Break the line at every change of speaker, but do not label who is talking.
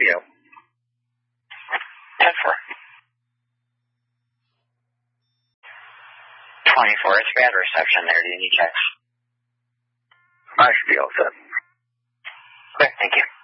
you?
10-4. 24, it's bad reception there. Do you need checks?
I should be all set.
Okay, thank you.